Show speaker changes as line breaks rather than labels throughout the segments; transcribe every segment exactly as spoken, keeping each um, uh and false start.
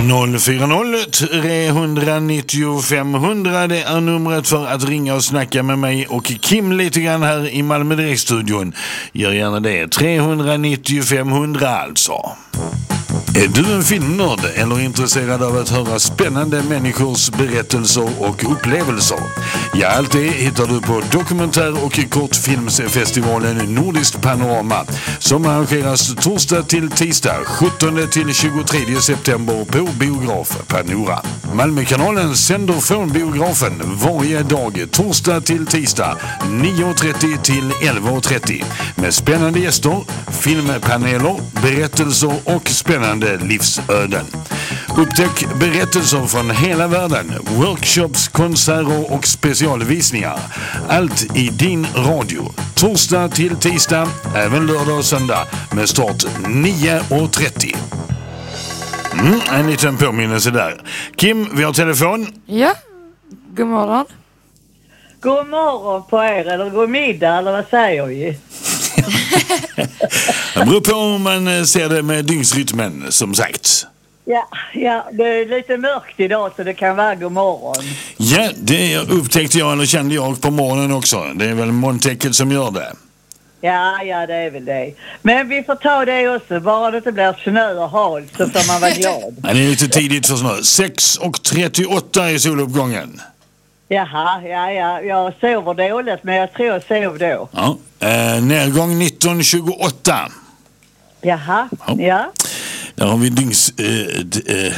noll fyra noll tre nio fem hundra, det är numret för att ringa och snacka med mig och Kim lite grann här i Malmö Direkt-studion. Gör gärna det, tre nio fem hundra alltså. Är du en filmnörd eller intresserad av att höra spännande människors berättelser och upplevelser? Ja, allt det hittar du på dokumentär- och kortfilmsfestivalen Nordiskt Panorama som arrangeras torsdag till tisdag sjuttonde till tjugotredje september på biograf Panora. Malmökanalen sänder från biografen varje dag torsdag till tisdag nio trettio till elva trettio med spännande gäster, filmpaneler, berättelser och spännande livsöden. Upptäck berättelser från hela världen, workshops, konserter och specialvisningar. Allt i din radio. Torsdag till tisdag, även lördag och söndag med start nio trettio. Mm, en liten påminnelse där. Kim, vi har telefon.
Ja, god morgon.
God morgon på er, eller god middag, eller vad säger vi?
Det beror på om man ser det med dygnsrytmen, som sagt.
Ja, ja, det är lite mörkt idag så det kan vara god morgon.
Ja, det upptäckte jag, eller kände jag på morgonen också. Det är väl molntäcket som gör det.
Ja, ja, det är väl det. Men vi får ta det också, bara det inte blir snö och hal så får man vara glad.
Ja, det är lite tidigt för snö. sex trettioåtta i soluppgången.
Jaha, ja, ja, jag sover dåligt men jag tror jag sov då.
Ja, eh, nedgång nitton tjugoåtta.
Jaha, ja. ja.
Där har vi dygns eh, d, eh,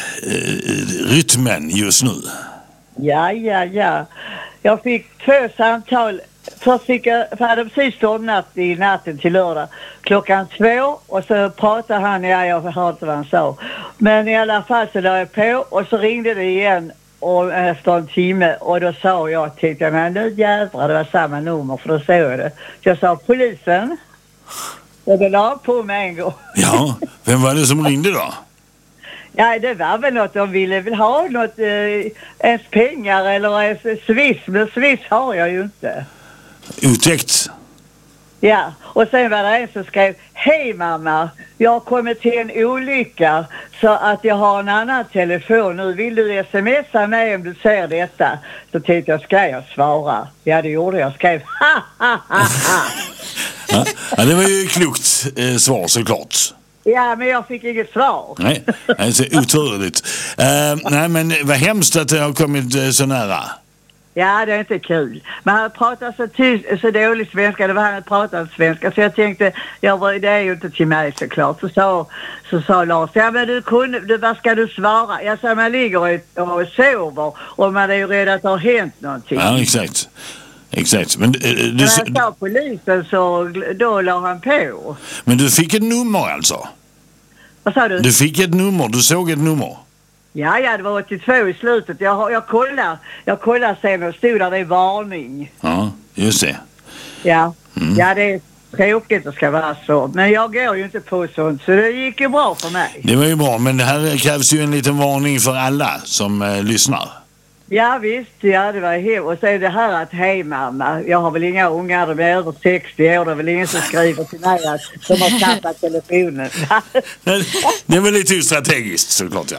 rytmen just nu.
Ja, ja, ja. Jag fick två samtal. Först fick jag, för jag hade precis stormnat i natten till lördag klockan två och så pratade han, ja jag hörde inte vad han sa. Men i alla fall så la jag på och så ringde det igen och efter en timme och då sa jag till jag, men nu jävlar, det var samma nummer för då såg jag det. Så jag sa polisen och det la på med en gång.
Ja, vem var det som ringde då?
Ja, det var väl något de ville väl ha något, eh, ens pengar eller ens swiss, men swiss har jag ju inte.
Uttäckt.
Ja, och sen var det en som skrev: hej mamma, jag har kommit till en olycka så att jag har en annan telefon. Nu vill du smsa mig om du ser detta. Så tänkte jag, ska jag svara? Ja, det gjorde jag. Skrev ha ha ha ha.
Ja, ja, det var ju klokt eh, svar såklart.
Ja, men jag fick inget svar.
Nej, det är så oturligt. Uh, nej, men vad hemskt att det har kommit uh, så nära.
Ja, det är inte kul. Men han pratar så, tyst, så dålig svenska. Det var han pratat svenska. Så jag tänkte, ja, det är ju inte till mig såklart. Så sa, så sa Lars, ja men du kunde, du, vad ska du svara? Jag sa, man ligger och, och sover och man är ju rädd att det har hänt någonting.
Ja, exakt. Exakt. Men, uh, du,
När han sa polisen så då la han på.
Men du fick ett nummer alltså?
Vad sa du?
Du fick ett nummer, du såg ett nummer.
Ja, ja, det var åttiotvå i slutet. Jag, jag kollar, jag kollar sen och stod där, det är varning.
Ja, just det.
Ja,
mm.
ja det är tråkigt att ska vara så. Men jag går ju inte på sånt, så det gick ju bra för mig.
Det var ju bra, men det här krävs ju en liten varning för alla som eh, lyssnar.
Ja visst, ja det var hem. Och så är det här att hej mamma, jag har väl inga ungar, de är över sextio år, det är väl ingen som skriver till mig att de har tappat telefonen.
Det var lite strategiskt såklart, ja.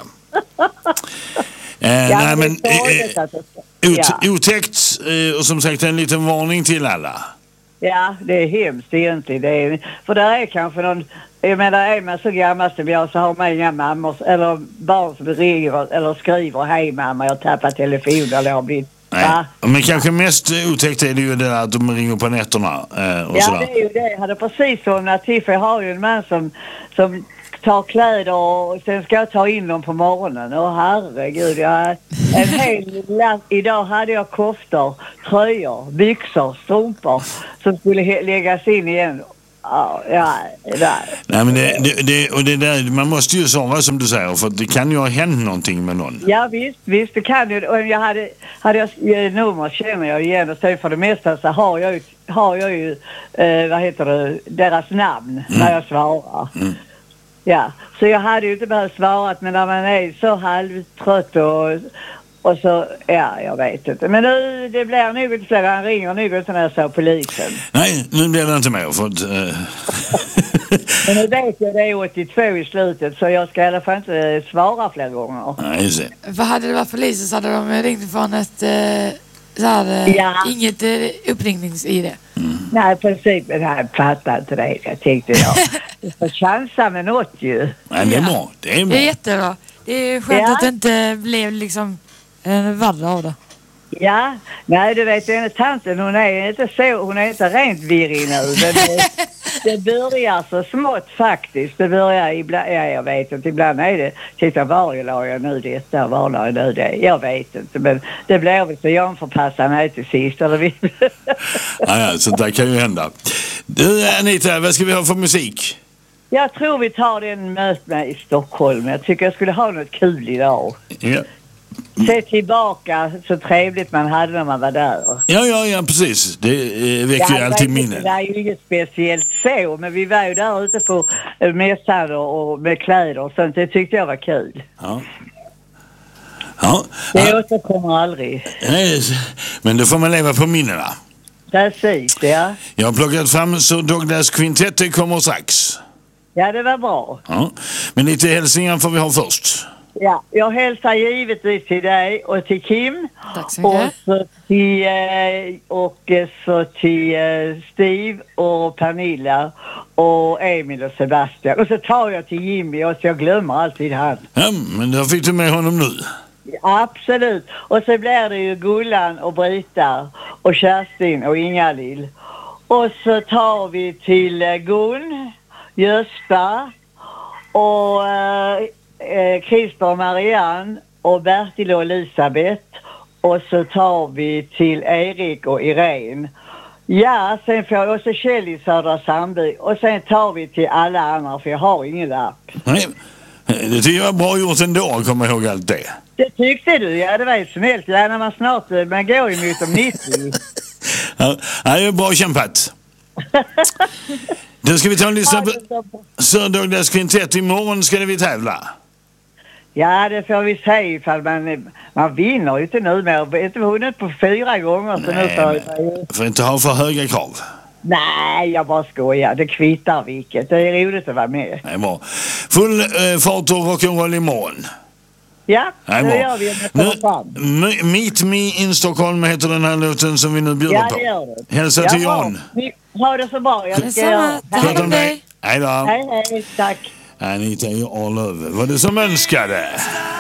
eh,
ja
nej, men
eh,
ut, ja. Otäckt eh, och som sagt en liten varning till alla.
Ja, det är hemskt egentligen. Det är, för där är kanske någon, jag menar är man så gammal som jag så har man inga mammor eller barn som ringer eller skriver hej mamma, jag tappar telefonen eller har blivit.
Nej, men kanske mest otäckt är det ju det att de ringer på nätterna eh, och
ja,
sådär.
det är ju det. Jag hade precis somnat till för jag har ju en man som, som tar kläder och sen ska jag ta in dem på morgonen. Åh herregud, jag en hel lapp. Idag hade jag koftor, tröjor, byxor, strumpor som skulle läggas in igen. Ja, ja, där.
Nej, men det, det, det, och det där, man måste ju svara som du säger, för det kan ju ha hänt någonting med någon.
Ja visst, visst det kan ju. Och jag hade, hade jag nummer känner jag igen och sen för det mesta så har jag ju, har jag ju eh, vad heter det, deras namn mm. när jag svarar. Mm. Ja, så jag hade ju inte behövt svara, men när man är så halvtrött och, och så, ja, jag vet inte. Men nu, det blir nog inte fler, han ringer nog inte när jag sa polisen.
Nej, nu blir det inte mer för att, uh,
Men nu vet jag det är åttiotvå i slutet så jag ska i alla fall inte svara fler gånger.
Nej, just det.
Vad hade det varit polisen så hade de ringt från ett eh, så här, eh,
Ja.
inget eh, uppringningsid.
Mm.
Nej, precis. Men jag fattar inte det. Jag tänkte jag. Jag får chansa med något ju.
Nej, det är bra. Det är
Det
bra.
är jättebra. Det är skönt
Ja.
att det inte blev liksom en värre av det.
Ja, nej du vet den tanten hon är inte så, hon är inte rent virrig nu. Det, det börjar så smått faktiskt. Det börjar ibland, ja jag vet inte, ibland är det, titta var la jag nu detta, var la jag nu det, jag vet inte. Men det blir väl så jag får passa mig till sist. Eller vi.
Ja, ja, så där kan ju hända. Du Anita, vad ska vi ha för musik?
Jag tror vi tar den möt med i Stockholm. Jag tycker jag skulle ha något kul idag.
Ja.
Se tillbaka så trevligt man hade när man var där.
Ja, ja, ja, precis. Det eh, väcker ju
Ja,
alltid
det,
minnen.
det är ju inget speciellt så, men vi var ju där ute på eh, mässan och, och med kläder och sånt. Det tyckte jag var kul.
Ja. Ja.
Det
Ja.
återkommer aldrig.
Nej, men då får man leva på minnena.
Precis, ja.
Jag har plockat fram så Douglas Quintet, det kommer strax.
Ja, det var bra.
Ja. Men lite hälsningar får vi ha först.
Ja, jag hälsar givetvis till dig och till Kim.
Tack så
Och
mycket.
så till, eh, och eh, så till eh, Steve och Pernilla och Emil och Sebastian. Och så tar jag till Jimmy och så jag glömmer alltid han.
Ja, men då fick du med honom nu.
Absolut. Och så blir det ju Gullan och Brita och Kerstin och Inga-Lill. Och så tar vi till eh, Gun, Gösta och eh, eh, Christer och Marianne och Bertil och Elisabeth. Och så tar vi till Erik och Irene. Ja, sen får jag också Kjell i Södra Sandby. Och sen tar vi till alla andra för jag har ingen lapp.
Nej, det tycker jag var bra gjort ändå, kommer jag ihåg allt det.
Det tyckte du, ja det var ju snällt. Ja, när man snart, man går ju mot de nittio.
Ja, det är bra kämpat. Då ska vi ta en lyssna på Sir Douglas Quintet. Imorgon ska vi tävla.
Ja, det får vi se ifall man, man vinner ju inte nu. Men jag har inte vunnit på fyra gånger. Så nu får jag...
Får inte ha för höga krav.
Nej, jag bara skojar. Det kvittar vilket. Det är roligt att vara med.
Det är bra. Full eh, fart och rock'n'roll imorgon.
Ja,
Det är
det
bra.
gör vi.
Nu, M- Meet Me in Stockholm heter den här låten som vi nu bjuder
Ja,
på.
det gör det.
Hälsa till Jan.
Ni- Ha det så bra. Jag ska
Detsamma.
göra.
Ta hand
Sköt om
om
dig.
dig.
Hej då.
Hej, hej. Tack.
Anita är ju all över. Var det som önskade?